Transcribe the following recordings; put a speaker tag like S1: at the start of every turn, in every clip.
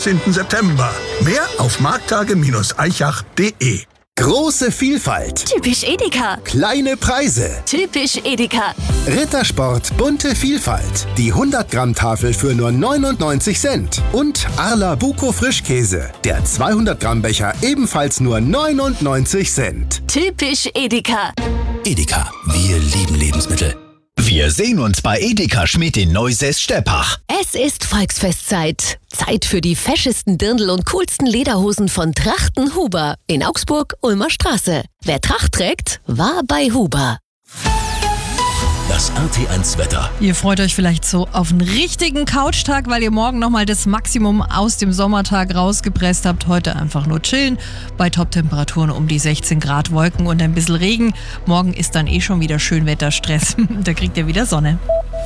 S1: 19. September. Mehr auf marktage-eichach.de.
S2: Große Vielfalt.
S3: Typisch Edeka.
S2: Kleine Preise.
S3: Typisch Edeka.
S2: Rittersport bunte Vielfalt. Die 100-Gramm-Tafel für nur 99 Cent. Und Arla Buko Frischkäse. Der 200-Gramm-Becher ebenfalls nur 99 Cent.
S3: Typisch Edeka.
S4: Edeka, wir lieben Lebensmittel. Wir sehen uns bei Edeka Schmidt in Neusäß-Steppach.
S3: Es ist Volksfestzeit. Zeit für die feschesten Dirndl und coolsten Lederhosen von Trachten Huber in Augsburg, Ulmer Straße. Wer Tracht trägt, war bei Huber.
S4: Das RT1-Wetter.
S5: Ihr freut euch vielleicht so auf einen richtigen Couchtag, weil ihr morgen nochmal das Maximum aus dem Sommertag rausgepresst habt. Heute einfach nur chillen. Bei Top-Temperaturen um die 16 Grad, Wolken und ein bisschen Regen. Morgen ist dann schon wieder Schönwetterstress. Da kriegt ihr wieder Sonne.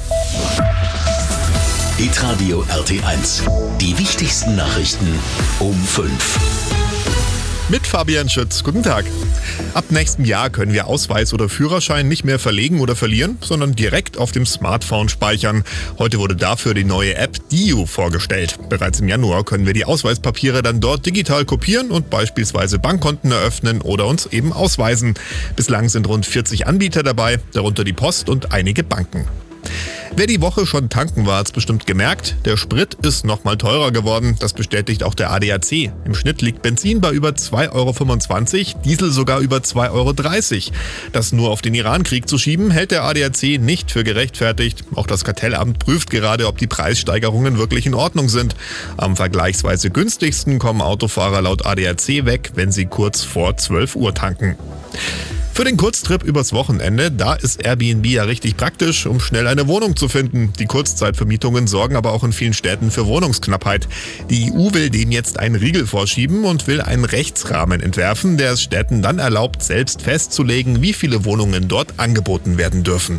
S4: Hitradio RT1. Die wichtigsten Nachrichten um 5.
S6: Mit Fabian Schütz. Guten Tag. Ab nächstem Jahr können wir Ausweis oder Führerschein nicht mehr verlegen oder verlieren, sondern direkt auf dem Smartphone speichern. Heute wurde dafür die neue App Diu vorgestellt. Bereits im Januar können wir die Ausweispapiere dann dort digital kopieren und beispielsweise Bankkonten eröffnen oder uns eben ausweisen. Bislang sind rund 40 Anbieter dabei, darunter die Post und einige Banken. Wer die Woche schon tanken war, hat's bestimmt gemerkt. Der Sprit ist nochmal teurer geworden. Das bestätigt auch der ADAC. Im Schnitt liegt Benzin bei über 2,25 €, Diesel sogar über 2,30 €. Das nur auf den Irankrieg zu schieben, hält der ADAC nicht für gerechtfertigt. Auch das Kartellamt prüft gerade, ob die Preissteigerungen wirklich in Ordnung sind. Am vergleichsweise günstigsten kommen Autofahrer laut ADAC weg, wenn sie kurz vor 12 Uhr tanken. Für den Kurztrip übers Wochenende, da ist Airbnb ja richtig praktisch, um schnell eine Wohnung zu finden. Die Kurzzeitvermietungen sorgen aber auch in vielen Städten für Wohnungsknappheit. Die EU will dem jetzt einen Riegel vorschieben und will einen Rechtsrahmen entwerfen, der es Städten dann erlaubt, selbst festzulegen, wie viele Wohnungen dort angeboten werden dürfen.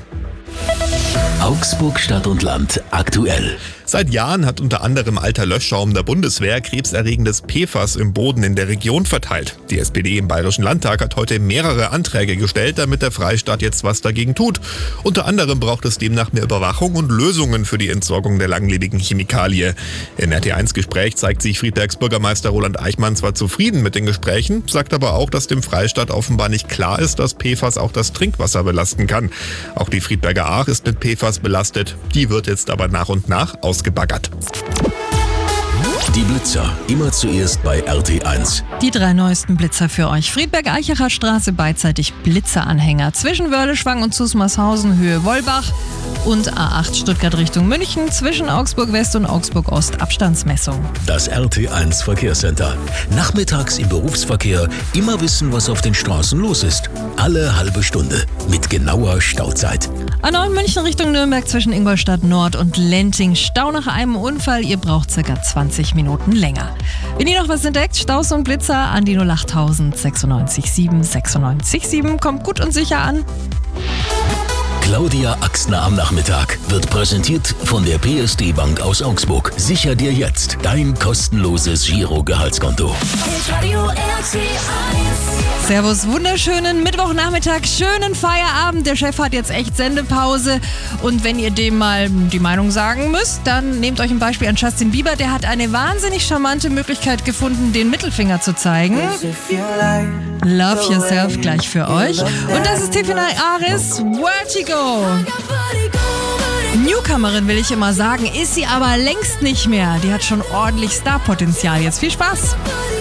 S4: Augsburg Stadt und Land aktuell.
S6: Seit Jahren hat unter anderem alter Löschschaum der Bundeswehr krebserregendes PFAS im Boden in der Region verteilt. Die SPD im Bayerischen Landtag hat heute mehrere Anträge gestellt, damit der Freistaat jetzt was dagegen tut. Unter anderem braucht es demnach mehr Überwachung und Lösungen für die Entsorgung der langlebigen Chemikalie. In RT1-Gespräch zeigt sich Friedbergs Bürgermeister Roland Eichmann zwar zufrieden mit den Gesprächen, sagt aber auch, dass dem Freistaat offenbar nicht klar ist, dass PFAS auch das Trinkwasser belasten kann. Auch die Friedberger Aach ist mit PFAS belastet. Die wird jetzt aber nach und nach ausgebaggert.
S4: Die Blitzer, immer zuerst bei RT1.
S5: Die 3 neuesten Blitzer für euch. Friedberg-Eichacher Straße beidseitig Blitzeranhänger. Zwischen Wörleschwang und Zusmarshausen Höhe Wollbach und A8 Stuttgart Richtung München. Zwischen Augsburg West und Augsburg Ost Abstandsmessung.
S4: Das RT1 Verkehrscenter. Nachmittags im Berufsverkehr immer wissen, was auf den Straßen los ist. Alle halbe Stunde mit genauer Stauzeit.
S5: A9 München Richtung Nürnberg zwischen Ingolstadt Nord und Lenting. Stau nach einem Unfall. Ihr braucht ca. 20 Minuten länger. Wenn ihr noch was entdeckt, Staus und Blitzer an die 08000 96 7 96 7. Kommt gut und sicher an.
S4: Claudia Axner am Nachmittag wird präsentiert von der PSD Bank aus Augsburg. Sicher dir jetzt dein kostenloses Giro-Gehaltskonto.
S5: Servus, wunderschönen Mittwochnachmittag, schönen Feierabend. Der Chef hat jetzt echt Sendepause. Und wenn ihr dem mal die Meinung sagen müsst, dann nehmt euch ein Beispiel an Justin Bieber. Der hat eine wahnsinnig charmante Möglichkeit gefunden, den Mittelfinger zu zeigen. Love Yourself gleich für euch. Und das ist Tiffany Aris, Vertigo. Newcomerin will ich immer sagen, ist sie aber längst nicht mehr. Die hat schon ordentlich Starpotenzial. Jetzt viel Spaß.